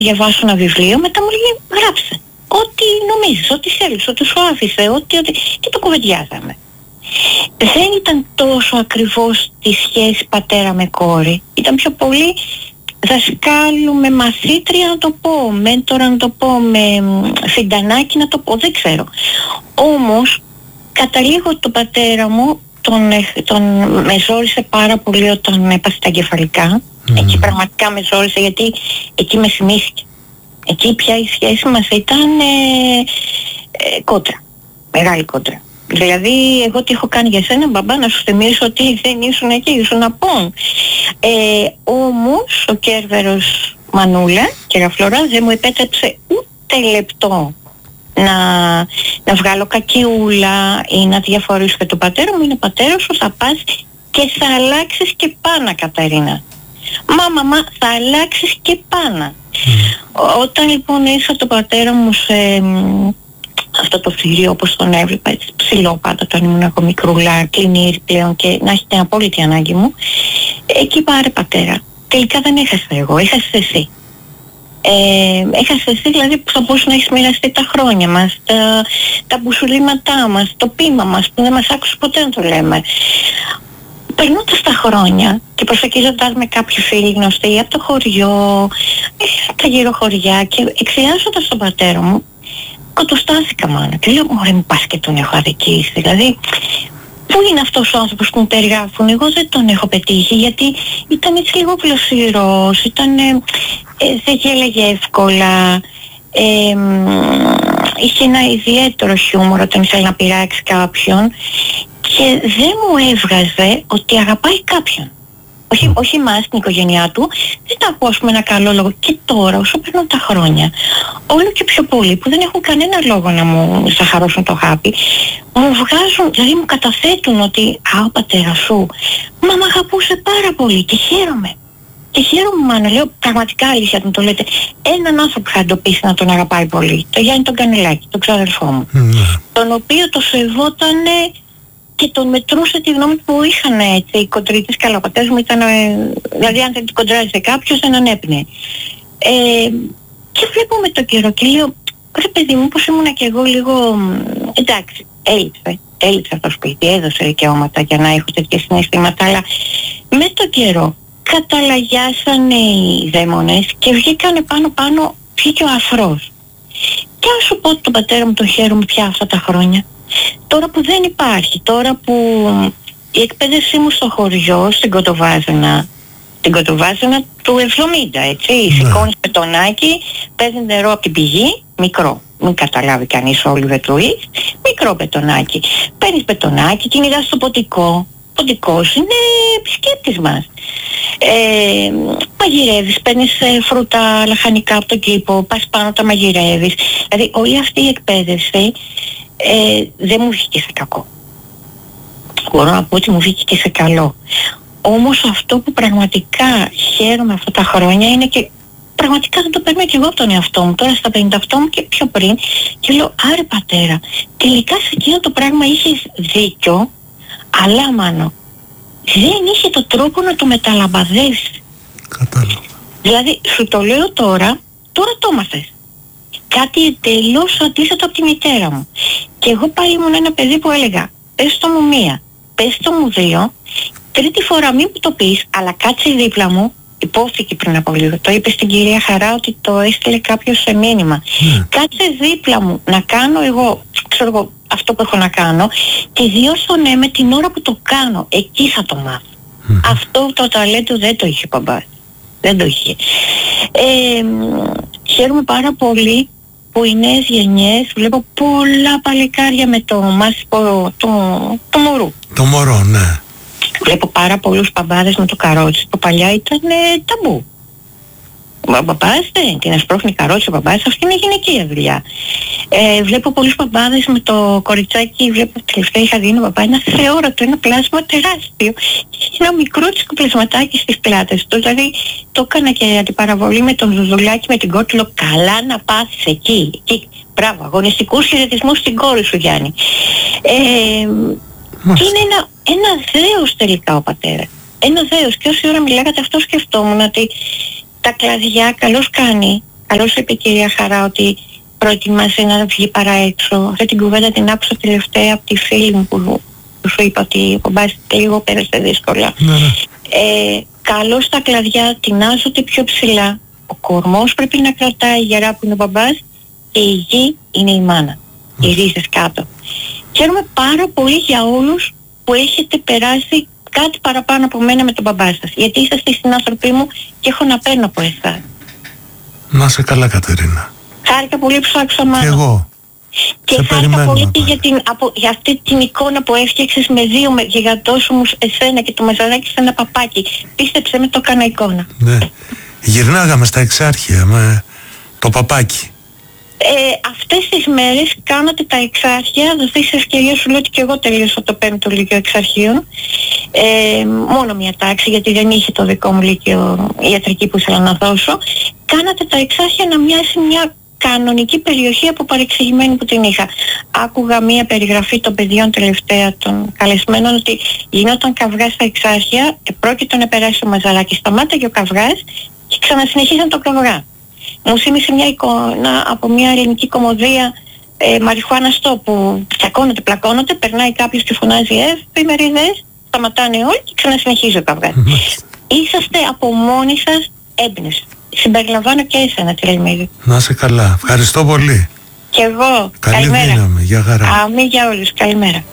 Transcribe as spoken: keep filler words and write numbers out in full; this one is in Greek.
διαβάσω ένα βιβλίο, μετά μου λέει γράψε. Ό,τι νομίζεις, ό,τι θέλεις, ό,τι σου άφησε, ό,τι, ό,τι... και το κουβεντιάζαμε. Δεν ήταν τόσο ακριβώς τη σχέση πατέρα με κόρη. Ήταν πιο πολύ δασκάλου με μαθήτρια να το πω, μέντορα να το πω, με φιντανάκι να το πω, δεν ξέρω. Όμως καταλήγω τον πατέρα μου τον, τον με ζόρισε πάρα πολύ όταν έπαθε τα εγκεφαλικά. Mm. Εκεί πραγματικά με ζόρισε, γιατί εκεί με θυμήθηκε. Εκεί πια η σχέση μας ήταν ε, ε, κόντρα, μεγάλη κόντρα. Δηλαδή εγώ τι έχω κάνει για σένα μπαμπά, να σου θυμίσω ότι δεν ήσουν εκεί, ήσουν απόν. Ε, όμως ο Κέρβερος Μανούλα και Ραφλωρά δεν μου επέτρεψε ούτε λεπτό να, να βγάλω κακιούλα ή να διαφορήσω με τον πατέρα μου. Είναι πατέρας σου, θα πας και θα αλλάξεις και πάνα, Καταρίνα. Μα μαμά, θα αλλάξεις και πάνα. Mm. Όταν λοιπόν ήρθα τον πατέρα μου σε αυτό το θηρίο όπως τον έβλεπα, έτσι ψηλό πάντα όταν ήμουν ακόμα μικρούλα, κλινήρι πλέον και να έχει την απόλυτη ανάγκη μου, εκεί πάρε πατέρα. Τελικά δεν έχασα εγώ, έχασες εσύ. Ε, έχασες εσύ δηλαδή που θα μπορούσε να έχεις μοιραστεί τα χρόνια μας, τα, τα μπουσουλήματά μας, το πείμα μας που δεν μας άκουσε ποτέ να το λέμε. Περνώντας τα χρόνια και προσεγγίζοντας με κάποιοι φίλοι γνωστοί από το χωριό, από τα γύρω χωριά και εξιάζοντας τον πατέρα μου, κοντοστάθηκα μάνα και λέω μωρέ μου πας και τον έχω αδικήσει. Δηλαδή πού είναι αυτός ο άνθρωπος που μου περιγράφουν, εγώ δεν τον έχω πετύχει γιατί ήταν έτσι λίγο πλωσιρός, ήταν, ε, ε, δεν γέλεγε εύκολα, ε, είχε ένα ιδιαίτερο χιούμορ όταν ήθελε να πειράξει κάποιον και δεν μου έβγαζε ότι αγαπάει κάποιον. Όχι, όχι εμάς, την οικογένειά του, δεν τα ακούω με ένα καλό λόγο. Και τώρα, όσο περνούν τα χρόνια, όλο και πιο πολλοί που δεν έχουν κανένα λόγο να μου σαχαρώσουν το χάπι, μου βγάζουν, δηλαδή μου καταθέτουν ότι «Α, ο πατέρας σου, μα μ' αγαπούσε πάρα πολύ και χαίρομαι». Και χαίρομαι μάνα, λέω πραγματικά αλήθεια μου το λέτε. Έναν άνθρωπο είχα εντοπίσει να τον αγαπάει πολύ, το Γιάννη τον Κανελάκη, τον ξάδερφό μου, mm. τον οποίο το σεβότανε και τον μετρούσε τη γνώμη που είχαν έτσι οι κοντρίτες, καλά ο πατέρας μου ήταν, δηλαδή αν δεν την κοντράζε κάποιος δεν ανέπνεε. Ε, και βλέπω με το καιρό και λέω, ρε παιδί μου πως ήμουνα και εγώ λίγο, εντάξει, έλειψε, έλειψε αυτό το σπίτι, έδωσε δικαιώματα για να έχω τέτοια συναισθήματα, αλλά με το καιρό καταλαγιάσανε οι δαίμονες και βγήκανε πάνω πάνω, βγήκε ο αφρός. Και αν σου πω ότι τον πατέρα μου τον χαίρομαι πια αυτά τα χρόνια, τώρα που δεν υπάρχει, τώρα που η εκπαίδευσή μου στο χωριό, στην Κοντοβάζανα, την Κοντοβάζανα του εβδομήντα, έτσι, ναι. Σηκώνεις πετονάκι, παίρνει νερό από την πηγή, μικρό, μην καταλάβει κανείς όλοι βετρουείς, μικρό πετονάκι, παίρνεις πετονάκι, κυνηγάς στο ποτικό, ποτικός είναι επισκέπτης μας. Ε, μαγειρεύεις, παίρνεις ε, φρούτα λαχανικά από τον κήπο, πας πάνω τα μαγειρεύεις, δηλαδή όλη αυτή η εκπαίδευση Ε, δεν μου βγήκε σε κακό. Μπορώ να πω ότι μου βγήκε και σε καλό. Όμως αυτό που πραγματικά χαίρομαι αυτά τα χρόνια είναι και πραγματικά δεν το παίρνω και εγώ από τον εαυτό μου. Τώρα στα πενήντα οκτώ μου και πιο πριν και λέω άρε πατέρα, τελικά σε εκείνο το πράγμα είχες δίκιο, αλλά μάνο δεν είχε το τρόπο να το μεταλαμπαδεύσεις. Κατάλαβα. Δηλαδή σου το λέω τώρα, τώρα το μάθες. Κάτι εντελώς αντίθετο από τη μητέρα μου. Και εγώ πάλι ήμουν ένα παιδί που έλεγα πες το μου μία, πες το μου δύο, τρίτη φορά μην μου το πεις, αλλά κάτσε δίπλα μου, υπόθηκε πριν από λίγο, το είπε στην κυρία Χαρά ότι το έστειλε κάποιος σε μήνυμα. Mm. Κάτσε δίπλα μου να κάνω εγώ, ξέρω εγώ, αυτό που έχω να κάνω και διόρθωνε με την ώρα που το κάνω, εκεί θα το μάθω. Mm. Αυτό το ταλέντο δεν το είχε μπαμπάς. Δεν το είχε. Ε, χαίρομαι πάρα πολύ που οι νέες γενιές βλέπω πολλά παλικάρια με το μάσιπο το, το μωρού. Το μωρό, ναι. Βλέπω πάρα πολλούς παπάδες με το καρότσι που παλιά ήταν ε, ταμπού. Ο παπάς δεν, και να σπρώχνει καρότσι ο παπάς, αυτή είναι γυναικεία δουλειά. Ε, βλέπω πολλούς παπάδες με το κοριτσάκι, βλέπω τελευταία είχα δει ένα παπά, ένα θεόρατο, ένα πλάσμα τεράστιο. Και ένα μικρό τσικο πλασματάκι στις πλάτες του, δηλαδή το έκανα και αντιπαραβολή με τον Ζουζουλάκη, με την κόρη του, λέω καλά να πάθεις εκεί, εκεί. Μπράβο, αγωνιστικούς χαιρετισμούς στην κόρη σου Γιάννη. Ε, και είναι ένα, ένα δέος τελικά ο πατέρας. Ένα δέος, και όση ώρα μιλάγατε αυτό σκεφτόμουν ότι τα κλαδιά καλώς κάνει, καλώς είπε η κυρία Χαρά ότι προετοιμάζει να βγει παρά έξω. Αυτή την κουβέντα την άκουσα τελευταία από τη φίλη μου που, που σου είπα ότι ο μπας λίγο πέρασε δύσκολα. Ναι, ναι. Ε, καλώς τα κλαδιά τεινάζονται πιο ψηλά. Ο κορμός πρέπει να κρατάει γερά που είναι ο μπαμπάς και η γη είναι η μάνα. Mm. Οι ρίζες κάτω. Χαίρομαι πάρα πολύ για όλους που έχετε περάσει κάτι παραπάνω από μένα με τον μπαμπά σας. Γιατί είσαστε συνάνθρωποι μου και έχω να παίρνω από εσάς. Να σε καλά, Κατερίνα. Χάρηκα πολύ που σου άκουσα, Μάνο. Και εγώ. Και σε χάρηκα πολύ και για, την, από, για αυτή την εικόνα που έφτιαξες με δύο με, γιγαντόσωμους εσένα και το Μαζαράκι σε ένα παπάκι. Πίστεψε με, το έκανα εικόνα. Ναι. Γυρνάγαμε στα Εξάρχεια με το παπάκι. Ε, αυτές τις μέρες κάνατε τα Εξάρχεια, δοθείς ευκαιρία, σου λέω ότι και εγώ τελείωσα το πέμπτο Λύκειο Εξαρχείων. Ε, μόνο μια τάξη, γιατί δεν είχε το δικό μου Λύκειο ιατρική που ήθελα να δώσω. Κάνατε τα Εξάρχεια να μοιάσει μια κανονική περιοχή από παρεξηγημένη που την είχα. Άκουγα μία περιγραφή των παιδιών τελευταία των καλεσμένων ότι γινόταν καυγάς στα Εξάρχεια, πρόκειται να περάσει ο Μαζαράκης, σταμάταγε ο καυγάς και ξανασυνεχίσαν το καυγά. Μου θύμισε μια εικόνα από μια ελληνική κομμωδία, ε, Μαριχουάνα στο, που τσακώνονται, πλακώνονται, περνάει κάποιος και φωνάζει εφημερίδες, σταματάνε όλοι και ξανασυνεχίζει ο καυγάς. Είσαστε από μόνοι σας έμπνευση. Συμπεριλαμβάνω και εσένα, Τελεμίδη. Να είσαι καλά. Ευχαριστώ πολύ. Και εγώ. Καλή καλημέρα. δύναμη. Γεια χαρά. Αμή για όλους. Καλημέρα.